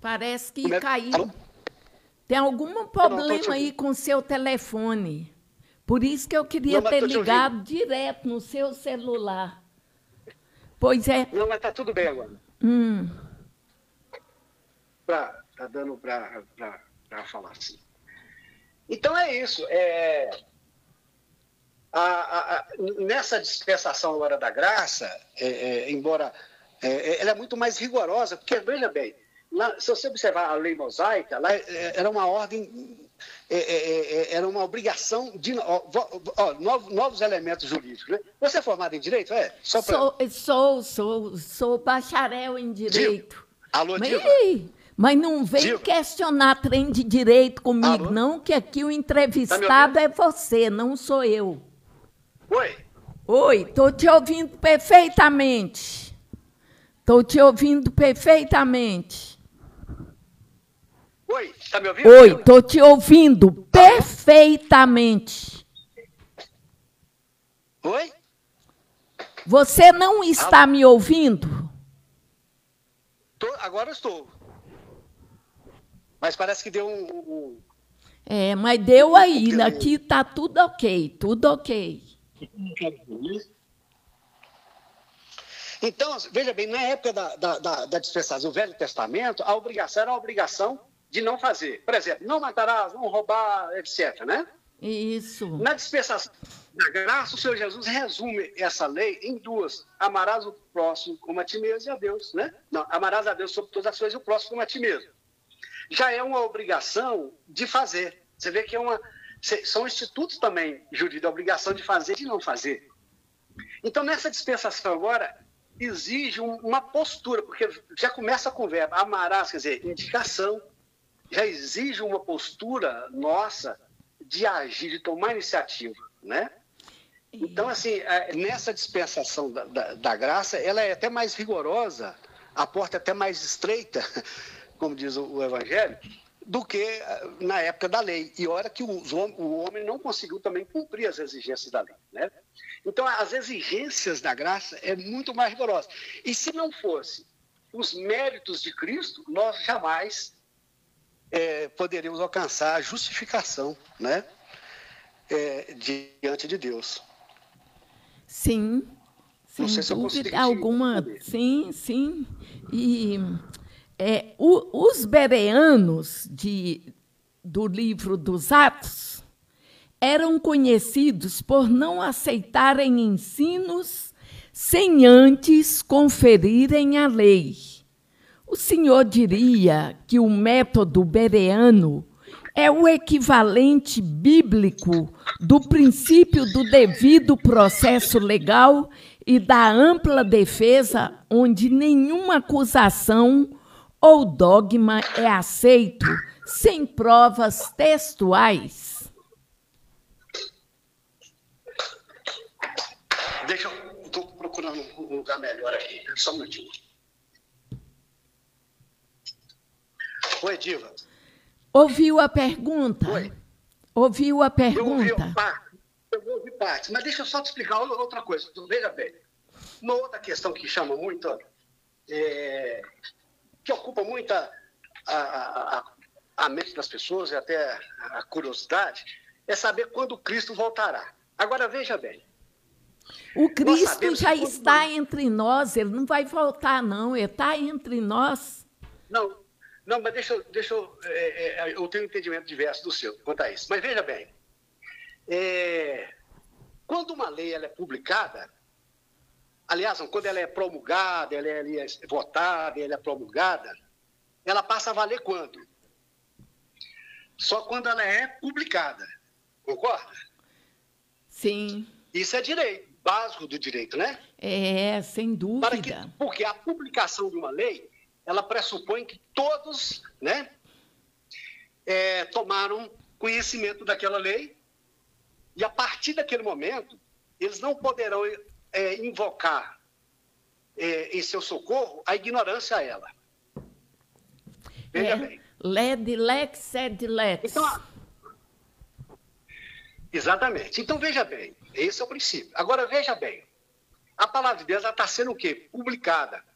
Parece que caiu. Alô? Tem algum Não, problema aí com o seu telefone. Por isso que eu queria Não, mas ter tô te ligado direto no seu celular. Pois é. Não, mas tá tudo bem agora. Hum. Tá dando para falar assim. Então é isso. Nessa dispensação agora da graça, embora ela é muito mais rigorosa, porque, veja bem, lá, se você observar a lei mosaica, lá era uma ordem, era uma obrigação de novos elementos jurídicos. Né? Você é formado em direito? Só pra... Sou bacharel em direito. Diva. Alô, Diva? Mas não vem Diva. questionar trem de direito comigo, Alô? não, que aqui o Tá entrevistado é você, não sou eu. Oi? Oi, estou te ouvindo perfeitamente. Estou te ouvindo perfeitamente. Oi, tá me ouvindo? Oi, estou te ouvindo perfeitamente. Oi? Você não está me ouvindo? Agora estou. Mas parece que deu Mas deu aí. Aqui está tudo ok, tudo ok. Então, veja bem, na época da dispensação do Velho Testamento, a obrigação era a obrigação de não fazer. Por exemplo, não matarás, não roubar, etc. Né? Isso. Na dispensação da graça, o Senhor Jesus resume essa lei em duas. Amarás o próximo como a ti mesmo e a Deus. Né? Não, amarás a Deus sobre todas as coisas e o próximo como a ti mesmo. Já é uma obrigação de fazer. Você vê que são institutos também jurídicos, a obrigação de fazer e de não fazer. Então, nessa dispensação agora, exige uma postura, porque já começa com o verbo amarás, quer dizer, indicação, já exige uma postura nossa de agir, de tomar iniciativa, né? Então, assim, nessa dispensação da graça, ela é até mais rigorosa, a porta é até mais estreita, como diz o Evangelho, do que na época da lei. E olha que o homem não conseguiu também cumprir as exigências da lei, né? Então, as exigências da graça é muito mais rigorosa. E se não fosse os méritos de Cristo, nós jamais poderíamos alcançar a justificação, né? Diante de Deus. Sim, Não sei sem se eu dúvida alguma. responder. Sim, sim. E os bereanos do livro dos Atos eram conhecidos por não aceitarem ensinos sem antes conferirem a lei. O senhor diria que o método bereano é o equivalente bíblico do princípio do devido processo legal e da ampla defesa, onde nenhuma acusação ou dogma é aceito sem provas textuais? Deixa eu... Estou procurando um lugar melhor aqui. Só um minutinho. Oi, Diva. Ouviu a pergunta? Oi. Ouviu a pergunta? Eu ouvi parte, mas deixa eu só te explicar outra coisa. Veja bem, uma outra questão que chama muito, que ocupa muito a mente das pessoas e até a curiosidade, é saber quando Cristo voltará. Agora, veja bem. O Cristo já está entre nós, ele não vai voltar, não, ele está entre nós. Não, mas deixa eu tenho um entendimento diverso do seu quanto a isso. Mas veja bem, quando uma lei ela é publicada, aliás, quando ela é promulgada, ela é votada, ela é promulgada, ela passa a valer quando? Só quando ela é publicada, concorda? Sim. Isso é direito, básico do direito, né? Sem dúvida. Porque a publicação de uma lei, ela pressupõe que todos, né, tomaram conhecimento daquela lei e, a partir daquele momento, eles não poderão invocar em seu socorro a ignorância a ela. Veja bem. Led lex sed lex. Então, exatamente. Então, veja bem, esse é o princípio. Agora, veja bem, a palavra de Deus está sendo o quê? Publicada.